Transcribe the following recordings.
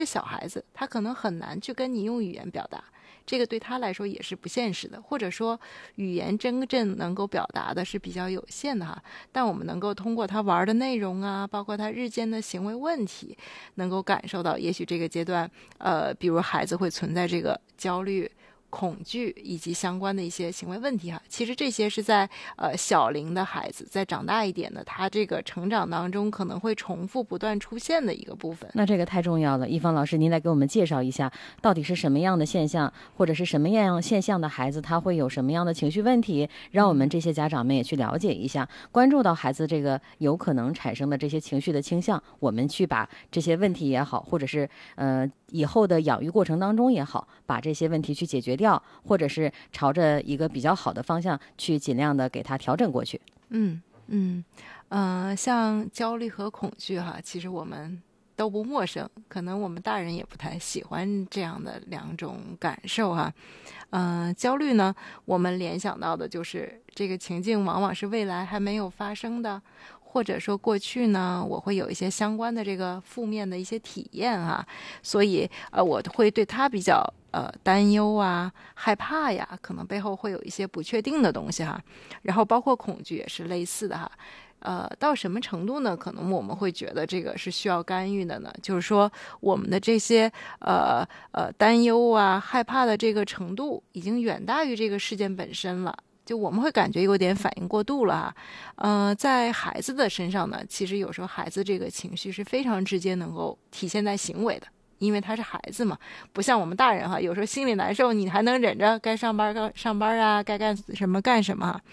小孩子，他可能很难去跟你用语言表达，这个对他来说也是不现实的，或者说语言真正能够表达的是比较有限的哈。但我们能够通过他玩的内容啊，包括他日间的行为问题，能够感受到，也许这个阶段，比如孩子会存在这个焦虑、恐惧以及相关的一些行为问题哈。其实这些是在小龄的孩子，在长大一点的他这个成长当中可能会重复不断出现的一个部分。 那这个太重要了，一芳老师，您来给我们介绍一下，到底是什么样的现象，或者是什么样现象的孩子，他会有什么样的情绪问题，让我们这些家长们也去了解一下，关注到孩子这个有可能产生的这些情绪的倾向，我们去把这些问题也好，或者是以后的养育过程当中也好，把这些问题去解决掉，或者是朝着一个比较好的方向去尽量的给他调整过去。 像焦虑和恐惧哈，其实我们都不陌生，可能我们大人也不太喜欢这样的两种感受哈。焦虑呢，我们联想到的就是这个情境往往是未来还没有发生的，或者说过去呢，我会有一些相关的这个负面的一些体验啊，所以我会对他比较担忧啊、害怕呀，可能背后会有一些不确定的东西哈。然后包括恐惧也是类似的哈。到什么程度呢？可能我们会觉得这个是需要干预的呢？就是说，我们的这些担忧啊、害怕的这个程度，已经远大于这个事件本身了。就我们会感觉有点反应过度了哈。在孩子的身上呢，其实有时候孩子这个情绪是非常直接能够体现在行为的。因为他是孩子嘛，不像我们大人哈，有时候心里难受，你还能忍着，该上班啊，该干什么干什么。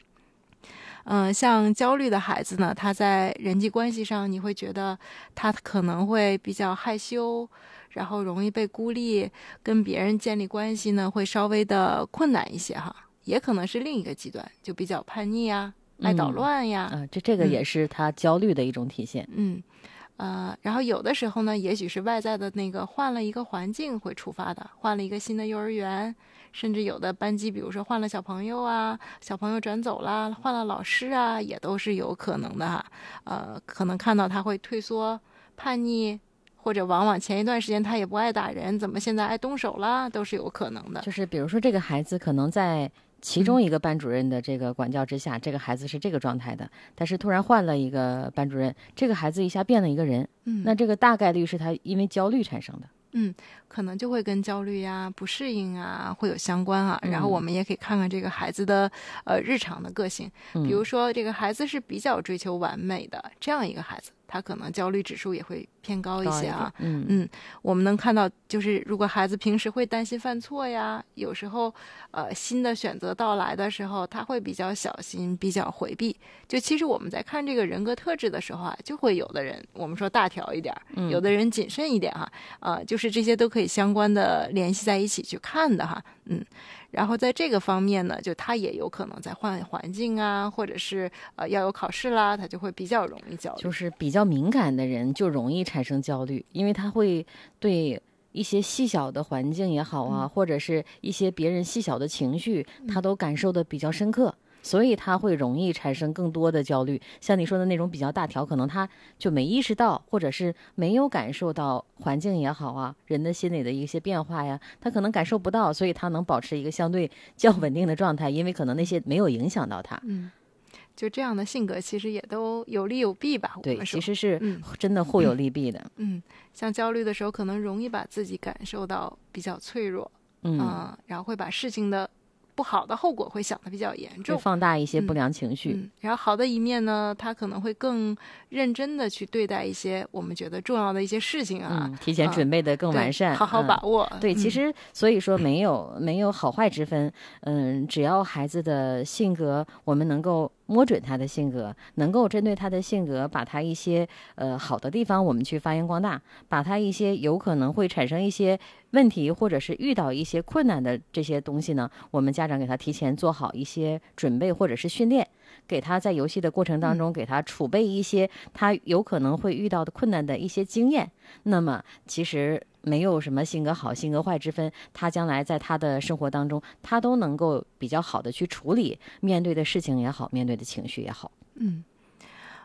像焦虑的孩子呢，他在人际关系上，你会觉得他可能会比较害羞，然后容易被孤立，跟别人建立关系呢会稍微的困难一些哈，也可能是另一个极端，就比较叛逆呀，爱捣乱呀。 这个也是他焦虑的一种体现。 然后有的时候呢，也许是外在的那个换了一个环境会触发的，换了一个新的幼儿园，甚至有的班级，比如说换了小朋友啊，小朋友转走啦，换了老师啊，也都是有可能的哈。可能看到他会退缩、叛逆，或者往往前一段时间他也不爱打人，怎么现在爱动手啦，都是有可能的。 就是比如说这个孩子可能在其中一个班主任的这个管教之下，这个孩子是这个状态的，但是突然换了一个班主任，这个孩子一下变了一个人。那这个大概率是他因为焦虑产生的。 可能就会跟焦虑呀、不适应啊会有相关啊。然后我们也可以看看这个孩子的日常的个性，比如说这个孩子是比较追求完美的这样一个孩子，他可能焦虑指数也会偏高一些啊。我们能看到，就是如果孩子平时会担心犯错呀，有时候新的选择到来的时候，他会比较小心，比较回避。就其实我们在看这个人格特质的时候啊，就会有的人我们说大条一点，有的人谨慎一点哈。就是这些都可以相关的联系在一起去看的哈。然后在这个方面呢，就他也有可能在换环境啊，或者是要有考试啦，他就会比较容易焦虑。 就是比较敏感的人就容易产生焦虑，因为他会对一些细小的环境也好啊，或者是一些别人细小的情绪，他都感受的比较深刻。所以他会容易产生更多的焦虑，像你说的那种比较大条，可能他就没意识到，或者是没有感受到环境也好啊，人的心理的一些变化呀，他可能感受不到，所以他能保持一个相对较稳定的状态，因为可能那些没有影响到他。 就这样的性格其实也都有利有弊吧。 对，其实是真的互有利弊的。 像焦虑的时候，可能容易把自己感受到比较脆弱，然后会把事情的不好的后果会想得比较严重， 会放大一些不良情绪。 然后好的一面呢，他可能会更认真的去对待一些我们觉得重要的一些事情啊， 提前准备的更完善， 好好把握。 对，其实所以说没有好坏之分。只要孩子的性格，我们能够摸准他的性格，能够针对他的性格，把他一些好的地方我们去发扬光大，把他一些有可能会产生一些问题或者是遇到一些困难的这些东西呢，我们家长给他提前做好一些准备或者是训练，给他在游戏的过程当中给他储备一些他有可能会遇到的困难的一些经验。那么其实没有什么性格好性格坏之分，他将来在他的生活当中他都能够比较好的去处理面对的事情也好，面对的情绪也好。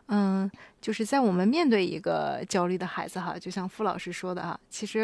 就是在我们面对一个焦虑的孩子哈，就像傅老师说的哈，其实